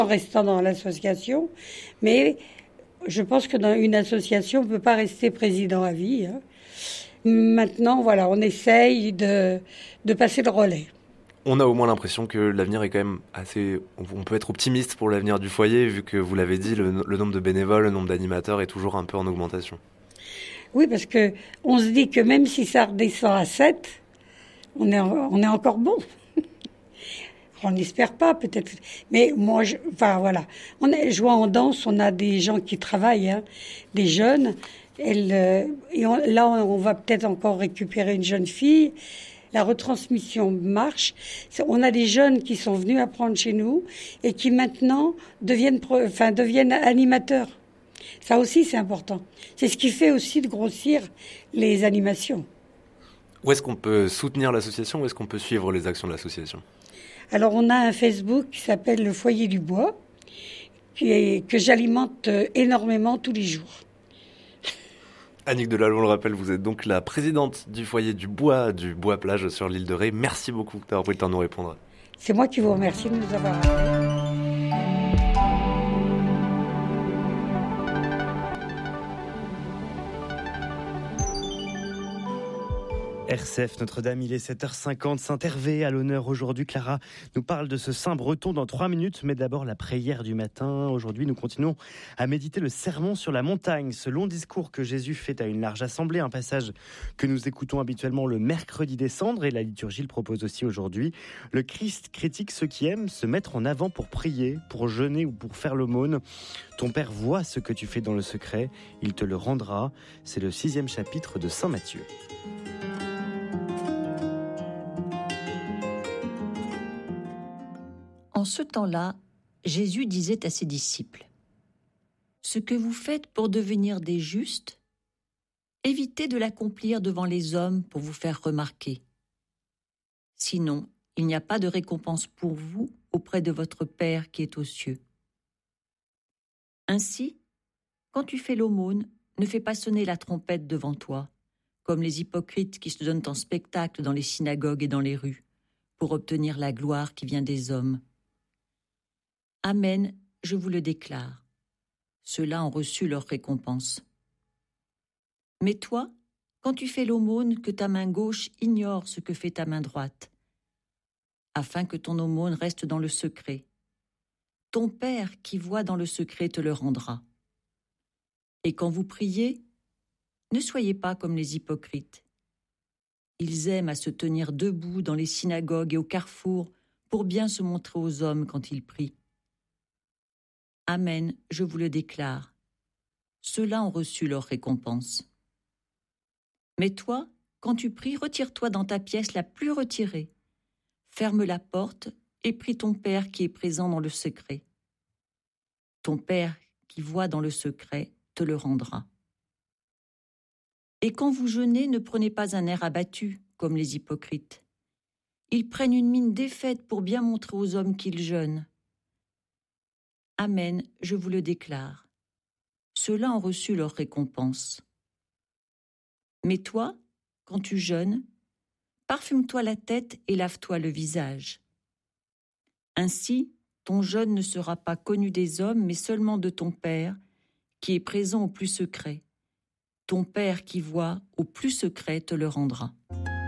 en restant dans l'association, mais je pense que dans une association, on ne peut pas rester président à vie. Hein. Maintenant, voilà, on essaye de passer le relais. On a au moins l'impression que l'avenir est quand même assez... On peut être optimiste pour l'avenir du foyer, vu que vous l'avez dit, le nombre de bénévoles, le nombre d'animateurs est toujours un peu en augmentation. Oui, parce que on se dit que même si ça redescend à 7, on est encore bon. On n'espère pas, peut-être. Mais moi, enfin voilà. Je vois en danse, on a des gens qui travaillent, hein, des jeunes. Là, on va peut-être encore récupérer une jeune fille. La retransmission marche. On a des jeunes qui sont venus apprendre chez nous et qui maintenant deviennent animateurs. Ça aussi, c'est important. C'est ce qui fait aussi de grossir les animations. Où est-ce qu'on peut soutenir l'association? Où est-ce qu'on peut suivre les actions de l'association? Alors, on a un Facebook qui s'appelle le Foyer du Bois, que j'alimente énormément tous les jours. Annick Delalleux, on le rappelle, vous êtes donc la présidente du Foyer du Bois Plage sur l'île de Ré. Merci beaucoup d'avoir pris le temps de nous répondre. C'est moi qui vous remercie de nous avoir appelés. RCF Notre-Dame, il est 7h50, Saint-Hervé à l'honneur aujourd'hui. Clara nous parle de ce saint breton dans 3 minutes, mais d'abord la prière du matin. Aujourd'hui, nous continuons à méditer le sermon sur la montagne, ce long discours que Jésus fait à une large assemblée, un passage que nous écoutons habituellement le mercredi des Cendres, et la liturgie le propose aussi aujourd'hui. Le Christ critique ceux qui aiment se mettre en avant pour prier, pour jeûner ou pour faire l'aumône. Ton Père voit ce que tu fais dans le secret, il te le rendra. C'est le 6e chapitre de Saint Matthieu. En ce temps-là, Jésus disait à ses disciples : « Ce que vous faites pour devenir des justes, évitez de l'accomplir devant les hommes pour vous faire remarquer. Sinon, il n'y a pas de récompense pour vous auprès de votre Père qui est aux cieux. Ainsi, quand tu fais l'aumône, ne fais pas sonner la trompette devant toi, comme les hypocrites qui se donnent en spectacle dans les synagogues et dans les rues, pour obtenir la gloire qui vient des hommes. Amen, je vous le déclare. Ceux-là ont reçu leur récompense. Mais toi, quand tu fais l'aumône, que ta main gauche ignore ce que fait ta main droite, afin que ton aumône reste dans le secret. Ton Père qui voit dans le secret te le rendra. Et quand vous priez, ne soyez pas comme les hypocrites. Ils aiment à se tenir debout dans les synagogues et au carrefour pour bien se montrer aux hommes quand ils prient. Amen, je vous le déclare. Ceux-là ont reçu leur récompense. Mais toi, quand tu pries, retire-toi dans ta pièce la plus retirée. Ferme la porte et prie ton Père qui est présent dans le secret. Ton Père qui voit dans le secret te le rendra. Et quand vous jeûnez, ne prenez pas un air abattu, comme les hypocrites. Ils prennent une mine défaite pour bien montrer aux hommes qu'ils jeûnent. Amen, je vous le déclare. Ceux-là ont reçu leur récompense. Mais toi, quand tu jeûnes, parfume-toi la tête et lave-toi le visage. Ainsi, ton jeûne ne sera pas connu des hommes, mais seulement de ton Père, qui est présent au plus secret. Ton Père qui voit au plus secret te le rendra.